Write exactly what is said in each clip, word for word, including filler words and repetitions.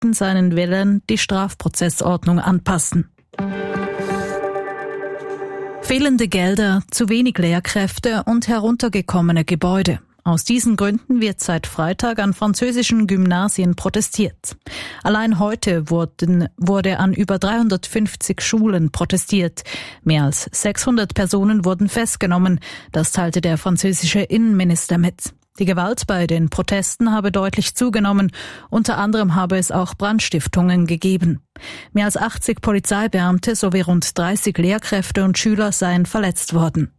wollten seinen Willen die Strafprozessordnung anpassen. Fehlende Gelder, zu wenig Lehrkräfte und heruntergekommene Gebäude. Aus diesen Gründen wird seit Freitag an französischen Gymnasien protestiert. Allein heute wurden, wurde an über dreihundertfünfzig Schulen protestiert. Mehr als sechshundert Personen wurden festgenommen. Das teilte der französische Innenminister mit. Die Gewalt bei den Protesten habe deutlich zugenommen. Unter anderem habe es auch Brandstiftungen gegeben. Mehr als achtzig Polizeibeamte sowie rund dreißig Lehrkräfte und Schüler seien verletzt worden.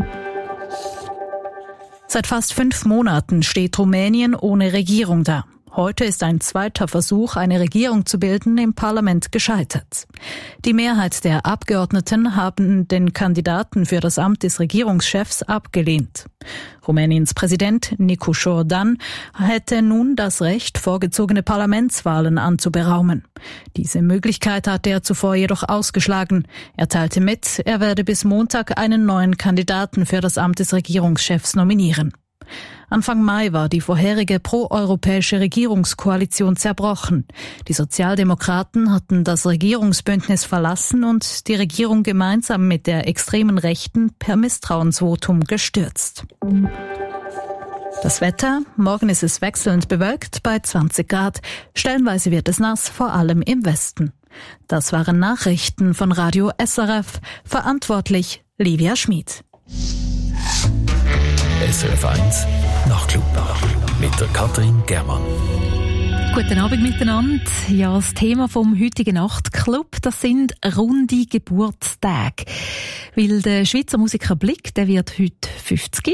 Seit fast fünf Monaten steht Rumänien ohne Regierung da. Heute ist ein zweiter Versuch, eine Regierung zu bilden, im Parlament gescheitert. Die Mehrheit der Abgeordneten haben den Kandidaten für das Amt des Regierungschefs abgelehnt. Rumäniens Präsident Nicu Jordan hätte nun das Recht, vorgezogene Parlamentswahlen anzuberaumen. Diese Möglichkeit hatte er zuvor jedoch ausgeschlagen. Er teilte mit, er werde bis Montag einen neuen Kandidaten für das Amt des Regierungschefs nominieren. Anfang Mai war die vorherige proeuropäische Regierungskoalition zerbrochen. Die Sozialdemokraten hatten das Regierungsbündnis verlassen und die Regierung gemeinsam mit der extremen Rechten per Misstrauensvotum gestürzt. Das Wetter: Morgen ist es wechselnd bewölkt bei zwanzig Grad. Stellenweise wird es nass, vor allem im Westen. Das waren Nachrichten von Radio S R F. Verantwortlich Livia Schmid. S R F eins Nachtclub mit der Katrin Germann. Guten Abend miteinander. Ja, das Thema vom heutigen Nachtclub, das sind runde Geburtstage. Weil der Schweizer Musiker Blick, der wird heute fünfzig.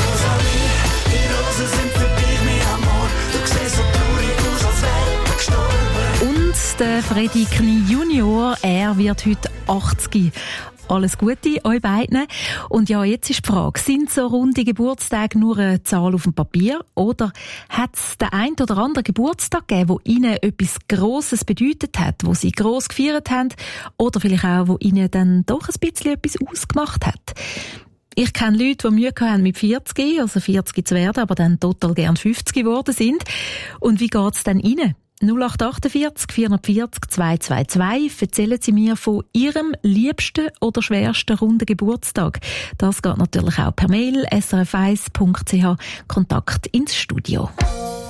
Und der Freddie Knie Junior, er wird heute achtzig. Alles Gute euch beiden. Und ja, jetzt ist die Frage, sind so runde Geburtstage nur eine Zahl auf dem Papier oder hat es den einen oder anderen Geburtstag gegeben, wo ihnen etwas Grosses bedeutet hat, wo sie gross gefeiert haben oder vielleicht auch, wo ihnen dann doch ein bisschen etwas ausgemacht hat? Ich kenne Leute, die Mühe haben mit vierzig, also vierzig zu werden, aber dann total gern fünfzig geworden sind. Und wie geht's dann ihnen? null acht achtundvierzig vierhundertvierzig zweihundertzweiundzwanzig. Erzählen Sie mir von Ihrem liebsten oder schwersten runden Geburtstag. Das geht natürlich auch per Mail s r f eins punkt c h. Kontakt ins Studio.